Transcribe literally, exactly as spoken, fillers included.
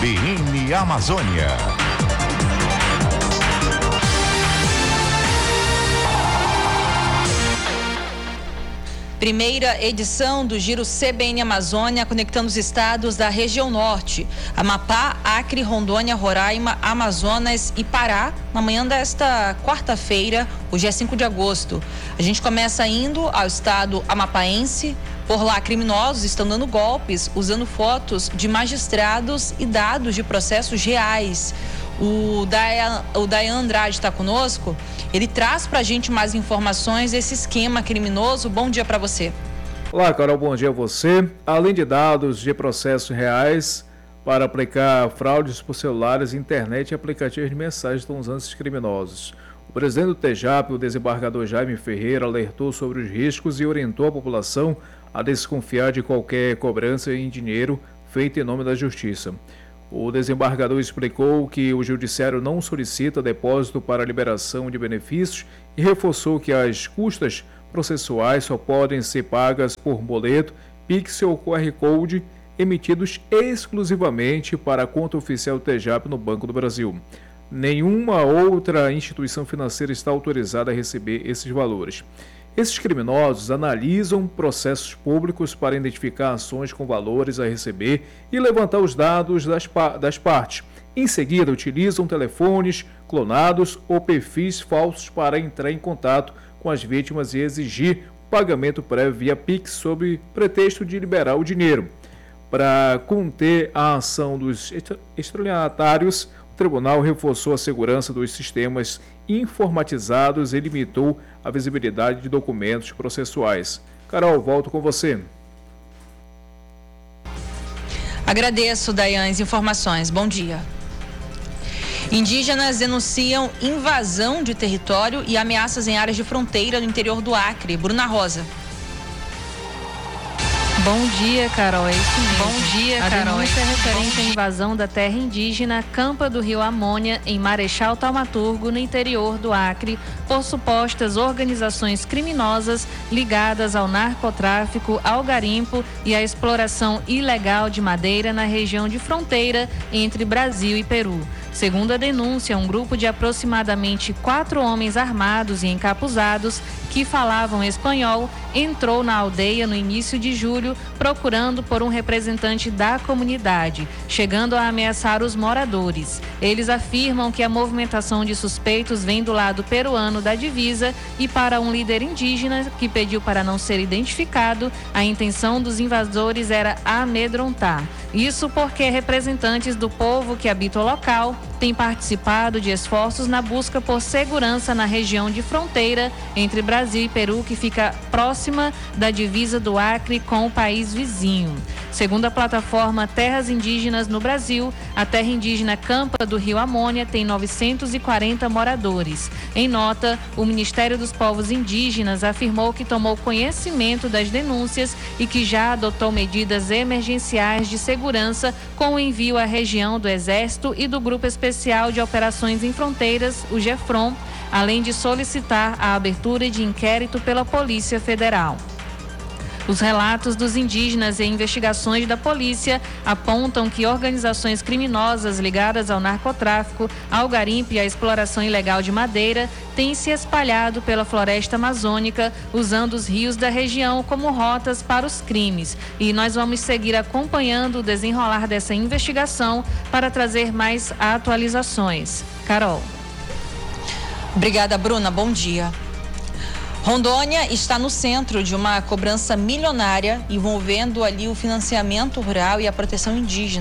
B N Amazônia. Primeira edição do Giro C B N Amazônia, conectando os estados da região norte, Amapá, Acre, Rondônia, Roraima, Amazonas e Pará, na manhã desta quarta-feira, hoje é cinco de agosto. A gente começa indo ao estado amapaense. Por lá, criminosos estão dando golpes, usando fotos de magistrados e dados de processos reais. O Dayan, o Dayan Andrade está conosco. Ele traz para a gente mais informações desse esquema criminoso. Bom dia para você. Olá, Carol, bom dia a você. Além de dados de processos reais para aplicar fraudes por celulares, internet e aplicativos de mensagens estão usando esses criminosos. O presidente do TEJAP, o desembargador Jaime Ferreira, alertou sobre os riscos e orientou a população a desconfiar de qualquer cobrança em dinheiro feita em nome da Justiça. O desembargador explicou que o judiciário não solicita depósito para liberação de benefícios e reforçou que as custas processuais só podem ser pagas por boleto, Pix ou Q R Code emitidos exclusivamente para a conta oficial do TEJAP no Banco do Brasil. Nenhuma outra instituição financeira está autorizada a receber esses valores. Esses criminosos analisam processos públicos para identificar ações com valores a receber e levantar os dados das, pa- das partes. Em seguida, utilizam telefones clonados ou perfis falsos para entrar em contato com as vítimas e exigir pagamento prévio via Pix sob pretexto de liberar o dinheiro. Para conter a ação dos estelionatários, o tribunal reforçou a segurança dos sistemas informatizados e limitou a visibilidade de documentos processuais. Carol, volto com você. Agradeço, Dayan, as informações. Bom dia. Indígenas denunciam invasão de território e ameaças em áreas de fronteira no interior do Acre. Bruna Rosa. Bom dia, Carol. É isso mesmo. Bom dia, a Carol. A denúncia é referente à invasão da terra indígena Campa do Rio Amônia, em Marechal Taumaturgo, no interior do Acre, por supostas organizações criminosas ligadas ao narcotráfico, ao garimpo e à exploração ilegal de madeira na região de fronteira entre Brasil e Peru. Segundo a denúncia, um grupo de aproximadamente quatro homens armados e encapuzados que falavam espanhol entrou na aldeia no início de julho procurando por um representante da comunidade, chegando a ameaçar os moradores. Eles afirmam que a movimentação de suspeitos vem do lado peruano da divisa e, para um líder indígena que pediu para não ser identificado, a intenção dos invasores era amedrontar. Isso porque representantes do povo que habita o local têm participado de esforços na busca por segurança na região de fronteira entre Brasil e Peru, que fica próxima da divisa do Acre com o país vizinho. Segundo a plataforma Terras Indígenas no Brasil, a terra indígena Campa do Rio Amônia tem novecentos e quarenta moradores. Em nota, o Ministério dos Povos Indígenas afirmou que tomou conhecimento das denúncias e que já adotou medidas emergenciais de segurança com o envio à região do Exército e do Grupo Especial de Operações em Fronteiras, o GEFRON, além de solicitar a abertura de inquérito pela Polícia Federal. Os relatos dos indígenas e investigações da polícia apontam que organizações criminosas ligadas ao narcotráfico, ao garimpo e à exploração ilegal de madeira têm se espalhado pela floresta amazônica, usando os rios da região como rotas para os crimes. E nós vamos seguir acompanhando o desenrolar dessa investigação para trazer mais atualizações. Carol. Obrigada, Bruna. Bom dia. Rondônia está no centro de uma cobrança milionária envolvendo ali o financiamento rural e a proteção indígena.